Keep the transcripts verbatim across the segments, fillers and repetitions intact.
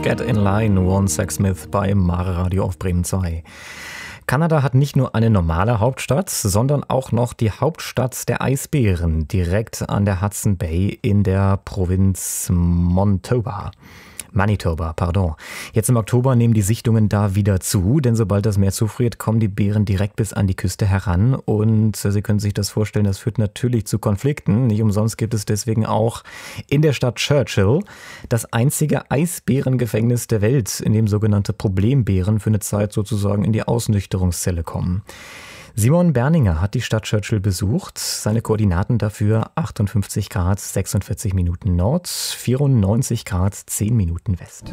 Get in Line, One Sex Smith bei Mare Radio auf Bremen zwei. Kanada hat nicht nur eine normale Hauptstadt, sondern auch noch die Hauptstadt der Eisbären, direkt an der Hudson Bay in der Provinz Manitoba. Manitoba, pardon. Jetzt im Oktober nehmen die Sichtungen da wieder zu, denn sobald das Meer zufriert, kommen die Bären direkt bis an die Küste heran. Und Sie können sich das vorstellen, das führt natürlich zu Konflikten. Nicht umsonst gibt es deswegen auch in der Stadt Churchill das einzige Eisbärengefängnis der Welt, in dem sogenannte Problembären für eine Zeit sozusagen in die Ausnüchterungszelle kommen. Simon Berninger hat die Stadt Churchill besucht. Seine Koordinaten dafür achtundfünfzig Grad, sechsundvierzig Minuten Nord, vierundneunzig Grad, zehn Minuten West.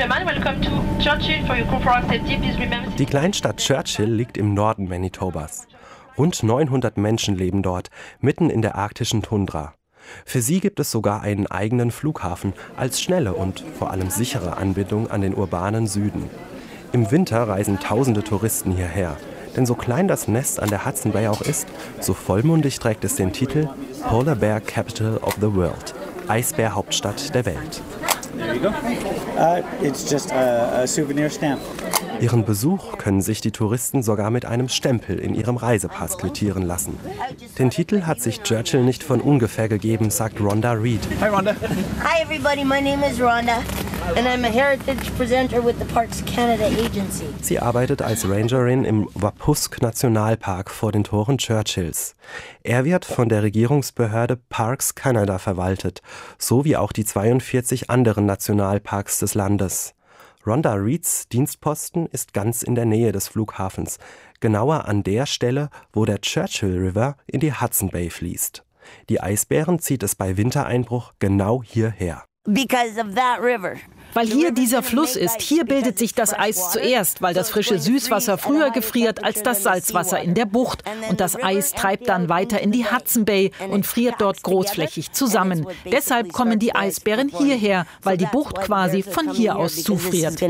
Die Kleinstadt Churchill liegt im Norden Manitobas. Rund neunhundert Menschen leben dort, mitten in der arktischen Tundra. Für sie gibt es sogar einen eigenen Flughafen als schnelle und vor allem sichere Anbindung an den urbanen Süden. Im Winter reisen tausende Touristen hierher. Denn so klein das Nest an der Hudson Bay auch ist, so vollmundig trägt es den Titel Polar Bear Capital of the World, Eisbär-Hauptstadt der Welt. Uh, it's just a, a souvenir stamp. Ihren Besuch können sich die Touristen sogar mit einem Stempel in ihrem Reisepass quittieren lassen. Den Titel hat sich Churchill nicht von ungefähr gegeben, sagt Rhonda Reed. Hi Rhonda. Hi everybody, my name is Rhonda and I'm a heritage presenter with the Parks Canada Agency. Sie arbeitet als Rangerin im Wapusk Nationalpark vor den Toren Churchills. Er wird von der Regierungsbehörde Parks Canada verwaltet, so wie auch die zweiundvierzig anderen Nationalparks des Landes. Rhonda Reeds Dienstposten ist ganz in der Nähe des Flughafens, genauer an der Stelle, wo der Churchill River in die Hudson Bay fließt. Die Eisbären zieht es bei Wintereinbruch genau hierher. Because of that river. Weil hier dieser Fluss ist, hier bildet sich das Eis zuerst, weil das frische Süßwasser früher gefriert als das Salzwasser in der Bucht. Und das Eis treibt dann weiter in die Hudson Bay und friert dort großflächig zusammen. Deshalb kommen die Eisbären hierher, weil die Bucht quasi von hier aus zufriert.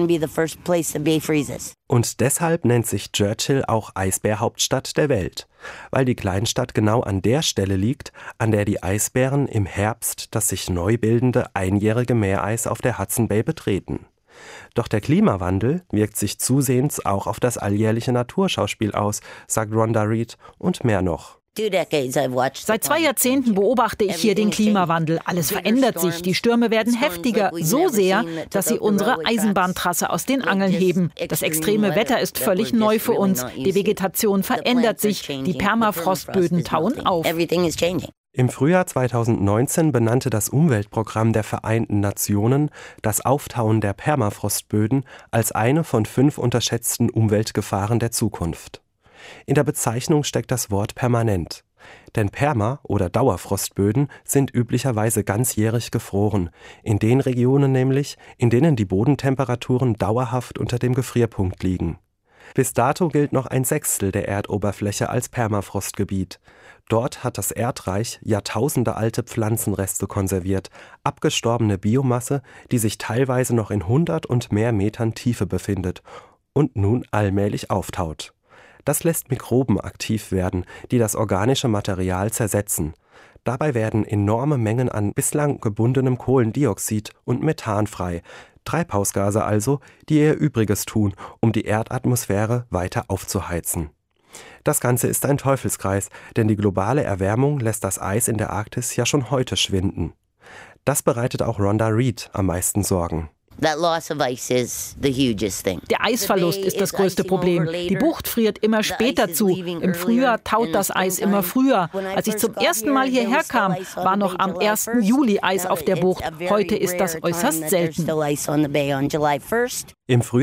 Und deshalb nennt sich Churchill auch Eisbärhauptstadt der Welt, weil die Kleinstadt genau an der Stelle liegt, an der die Eisbären im Herbst das sich neu bildende einjährige Meereis auf der Hudson Bay betreten. Doch der Klimawandel wirkt sich zusehends auch auf das alljährliche Naturschauspiel aus, sagt Rhonda Reed, und mehr noch. Seit zwei Jahrzehnten beobachte ich hier den Klimawandel. Alles verändert sich. Die Stürme werden heftiger, so sehr, dass sie unsere Eisenbahntrasse aus den Angeln heben. Das extreme Wetter ist völlig neu für uns. Die Vegetation verändert sich. Die Permafrostböden tauen auf. Im Frühjahr zweitausendneunzehn benannte das Umweltprogramm der Vereinten Nationen das Auftauen der Permafrostböden als eine von fünf unterschätzten Umweltgefahren der Zukunft. In der Bezeichnung steckt das Wort permanent. Denn Perma- oder Dauerfrostböden sind üblicherweise ganzjährig gefroren, in den Regionen nämlich, in denen die Bodentemperaturen dauerhaft unter dem Gefrierpunkt liegen. Bis dato gilt noch ein Sechstel der Erdoberfläche als Permafrostgebiet. Dort hat das Erdreich jahrtausendealte Pflanzenreste konserviert, abgestorbene Biomasse, die sich teilweise noch in hundert und mehr Metern Tiefe befindet und nun allmählich auftaut. Das lässt Mikroben aktiv werden, die das organische Material zersetzen. Dabei werden enorme Mengen an bislang gebundenem Kohlendioxid und Methan frei, Treibhausgase also, die ihr Übriges tun, um die Erdatmosphäre weiter aufzuheizen. Das Ganze ist ein Teufelskreis, denn die globale Erwärmung lässt das Eis in der Arktis ja schon heute schwinden. Das bereitet auch Rhonda Reed am meisten Sorgen. Der Eisverlust ist das größte Problem. Die Bucht friert immer später zu. Im Frühjahr taut das Eis immer früher. Als ich zum ersten Mal hierher kam, war noch am ersten Juli Eis auf der Bucht. Heute ist das äußerst selten. Im Frühjahr